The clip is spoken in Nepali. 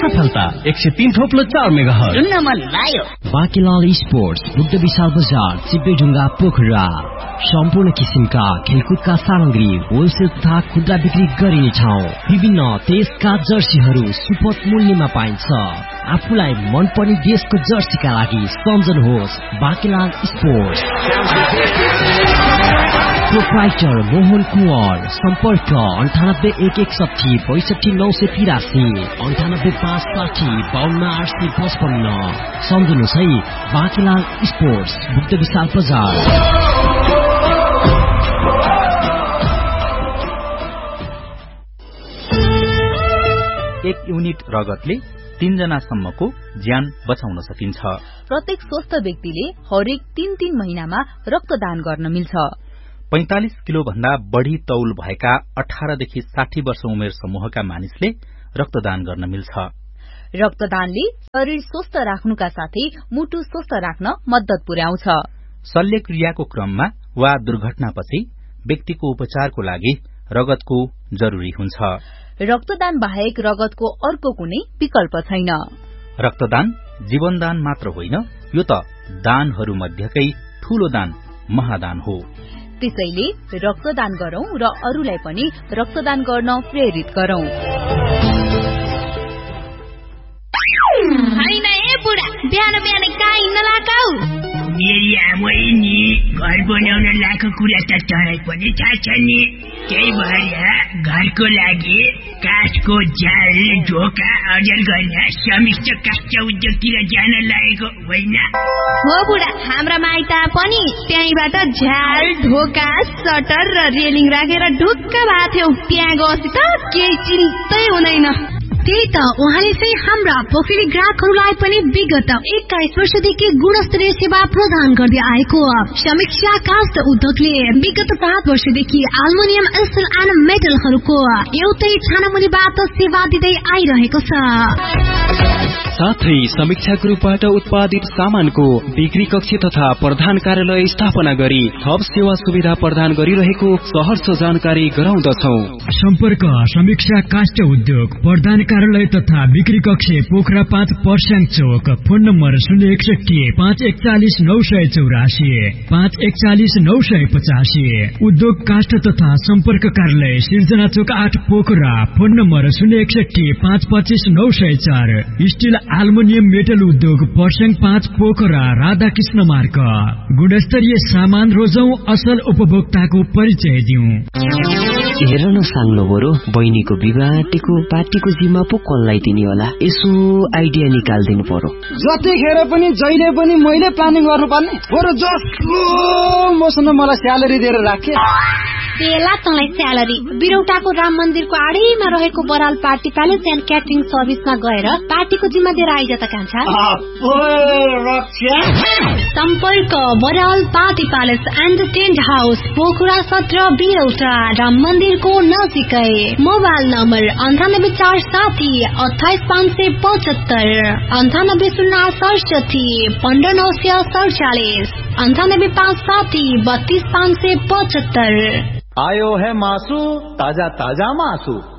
सफलता 103.4 मेगाहर्ज सुन्न मन लाग्यो। बाँकीलाल स्पोर्ट्स बुद्ध विशाल बजार चिप्लेढुङ्गा पोखरा। सम्पूर्ण किसिमका खेलकुदका सामग्री होलसेल तथा खुद्रा बिक्री गरिने ठाउँ। विभिन्न देशका जर्सीहरू सुपथ मूल्यमा पाइन्छ। आफूलाई मनपर्ने देशको जर्सीका लागि सम्झनुहोस् बाँकीलाल स्पोर्ट्स। प्रोप्राइटर मोहन कुँवर। सम्पर्क 981160 9856 52855। सम्झनुहोस् है बाँकीलाल स्पोर्ट्स बुद्ध विशाल बजार। एक युनिट रगतले 3 जनासम्मको ज्यान बचाउन सकिन्छ। प्रत्येक स्वस्थ व्यक्तिले हरेक 3 महिनामा रक्तदान गर्न मिल्छ। 45 किलो भन्दा बढ़ी तौल भएका 18 देखि 60 वर्ष उमेर समूहका मानिसले रक्तदान गर्न मिल्छ। रक्तदानले शरीर स्वस्थ राख्नुका साथै मुटु स्वस्थ राख्न मद्दत पुर्याउँछ। शल्यक्रियाको क्रममा वा दुर्घटनापछि व्यक्तिको उपचारको लागि रगतको जरुरी हुन्छ। रक्तदान बाहेक रगतको अर्को कुनै विकल्प छैन। रक्तदान जीवनदान मात्र होइन, यो त दानहरू मध्येकै ठूलो दान महादान हो। त्यसैले रक्तदान गरौं र अरूलाई पनि रक्तदान गर्न प्रेरित गरौं। हैन ए बुढा, बिहान बिहान कहाँ हिँड्न लागाउ? मेरी आमै नि घर बनाउन लाको कुरा त तँलाई पनि थाहा छ नि। त्यही भएर घरको लागि काठको जाल ढोका अर्जन गर्न समिष्ट काष्ठ उद्योगतिर जान लागेको होइन। हो बुढा, हाम्रा माइता पनि त्यहीबाट झ्याल ढोका सटर र रेलिङ राखेर ढुक्क भएको थियो। त्यहाँ गएपछि त केही चिन्तै हुँदैन। त्यही त उहाँले चाहिँ हाम्रा पोखरी ग्राहकहरूलाई पनि विगत 21 वर्षदेखि गुणस्तरीय सेवा प्रदान गर्दै आएको समीक्षा काष्ठ उद्योगले विगत 5 वर्षदेखि एल्युमिनियम स्टिल एन्ड मेटलहरूको एउटै छानामुनिबाट सेवा दिँदै आइरहेको छ। साथै समीक्षा ग्रुपबाट उत्पादित सामानको बिक्री कक्ष तथा प्रधान कार्यालय स्थापना गरी थप सेवा सुविधा प्रदान गरिरहेको सहर्ष जानकारी गराउँदछौ। सम्पर्क समीक्षा काष्ठ उद्योग प्रधान कार्यालय तथा बिक्री कक्ष पोखरा 5 पर्स्याङ चौक। Phone number 061 541 984 541 985। उद्योग काष्ठ तथा सम्पर्क कार्यालय सिर्जना चौक 8 Pokhara. Phone number 061 525 904। Still aluminium metal उद्योग पर्स्याङ 5 पोखरा राधाकृष्ण मार्ग। गुणस्तरीय सामान रोजौं, असल उपभोक्ताको परिचय दिउँ। हेर न साङ्लो बरु, बहिनीको विवाह पार्टीको जिम्मा पो कसलाई दिने होला? यसो आइडिया निकाल्दिनु पर्यो। जतिखेर पनि जहिले पनि मैले प्लानिङ गर्नुपर्ने बरु जसको मसँग मलाई स्यालेरी दिएर राखे। बेला तँलाई स्यालेरी। बिरौटाको राम मन्दिरको आडैमा रहेको Baral party palace and catering सर्भिसमा गएर पार्टीको जिम्मा दिएर आइज त कान्छा। सम्पर्क Baral party palace and tent house Pokhara 17 बिरौटा Ram मन्दिरको नजिकै। Mobile number 9847 28575 9806 15947 98570 32575। आयो है मासू, ताजा ताजा मासू।